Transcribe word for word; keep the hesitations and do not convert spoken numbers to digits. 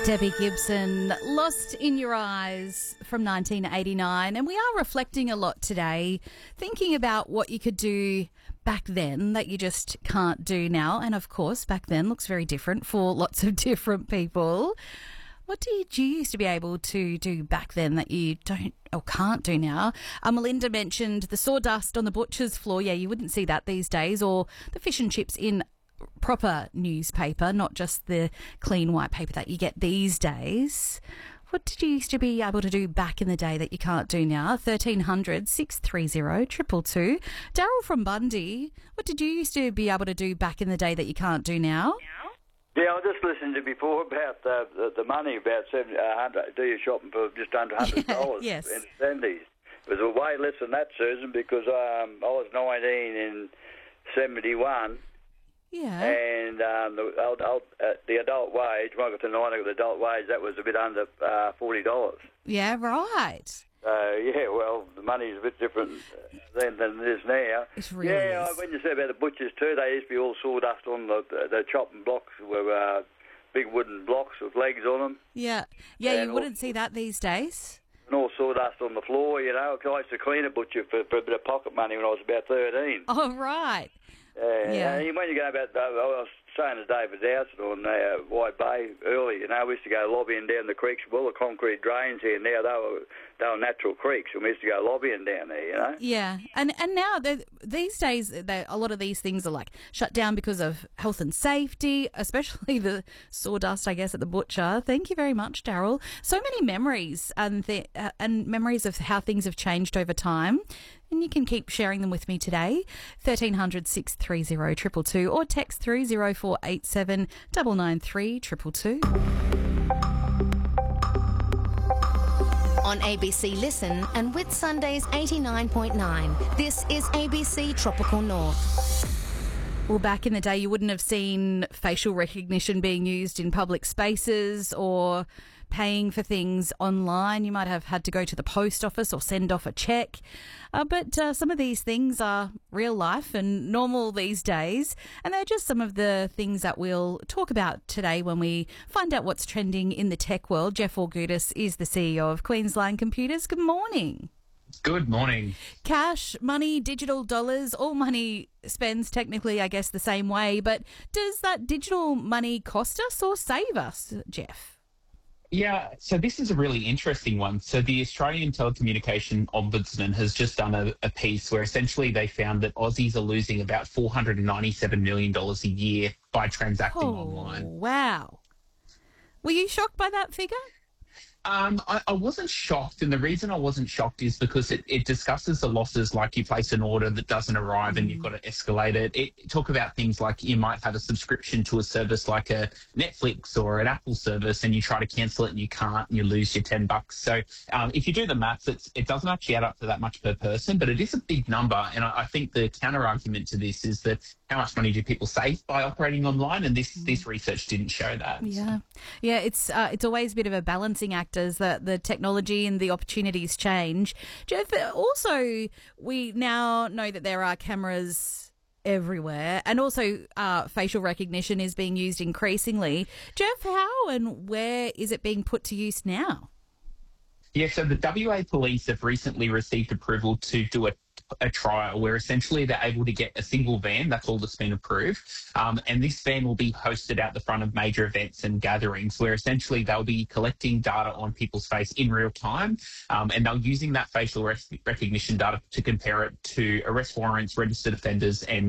Debbie Gibson, Lost in Your Eyes from nineteen eighty-nine. And we are reflecting a lot today, thinking about what you could do back then that you just can't do now. And of course, back then looks very different for lots of different people. What did you used to be able to do back then that you don't or can't do now? Uh, Melinda mentioned the sawdust on the butcher's floor. Yeah, you wouldn't see that these days. Or the fish and chips in proper newspaper, not just the clean white paper that you get these days. What did you used to be able to do back in the day that you can't do now? thirteen hundred, six three zero, two two two. Daryl from Bundy, what did you used to be able to do back in the day that you can't do now? Yeah, I just listened to before about uh, the, the money, about seventy, uh, hundred, do your shopping for just under one hundred dollars yes. in the seventies. It was way less than that, Susan, because um, I was nineteen in seventy-one. Yeah. And um, the, old, old, uh, the adult wage, when I got to ninety, the adult wage, that was a bit under uh, forty dollars. Yeah, right. So, uh, yeah, well, the money's a bit different then than it is now. It really yeah, is. when you said about the butchers too, they used to be all sawdust on the, the, the chopping blocks, were uh, big wooden blocks with legs on them. Yeah. Yeah, And you all- wouldn't see that these days. And all sawdust on the floor, you know. 'Cause I used to clean a butcher for, for a bit of pocket money when I was about thirteen. Oh, right. Uh, Yeah. And when you go about, uh, I was saying to David Dowsett on uh, White Bay early, you know, we used to go lobbying down the creeks. Well, the concrete drains here now, they were, they were natural creeks, and we used to go lobbying down there, you know. Yeah, and and now the- these days, they- a lot of these things are like shut down because of health and safety, especially the sawdust, I guess, at the butcher. Thank you very much, Daryl. So many memories and th- uh, and memories of how things have changed over time. And you can keep sharing them with me today, thirteen hundred, six three zero, two two two, or text through zero four eight seven, nine nine three, two two two. On A B C Listen and with Sundays eighty-nine point nine, this is A B C Tropical North. Well, back in the day, you wouldn't have seen facial recognition being used in public spaces or paying for things online. You might have had to go to the post office or send off a check. Uh, but uh, some of these things are real life and normal these days. And they're just some of the things that we'll talk about today when we find out what's trending in the tech world. Jeff Augudis is the C E O of Queensland Computers. Good morning. Good morning. Cash, money, digital dollars, all money spends technically, I guess, the same way. But does that digital money cost us or save us, Jeff? Yeah, so this is a really interesting one. So the Australian Telecommunication Ombudsman has just done a, a piece where essentially they found that Aussies are losing about four hundred ninety-seven million dollars a year by transacting Oh, online. wow. Were you shocked by that figure? Um, I, I wasn't shocked, and the reason I wasn't shocked is because it, it discusses the losses, like you place an order that doesn't arrive and you've got to escalate it. It talk about things like you might have a subscription to a service like a Netflix or an Apple service, and you try to cancel it and you can't, and you lose your ten bucks. So um, if you do the maths, it's, it doesn't actually add up to that much per person, but it is a big number. And I, I think the counter argument to this is that how much money do people save by operating online? And this this research didn't show that. Yeah. Yeah, it's uh, it's always a bit of a balancing act as the, the technology and the opportunities change. Jeff, also, we now know that there are cameras everywhere, and also uh, facial recognition is being used increasingly. Jeff, how and where is it being put to use now? Yeah, so the W A Police have recently received approval to do a a trial where essentially they're able to get a single van. That's all that's been approved. Um, and this van will be hosted out the front of major events and gatherings where essentially they'll be collecting data on people's face in real time. Um, and they're using that facial rec- recognition data to compare it to arrest warrants, registered offenders and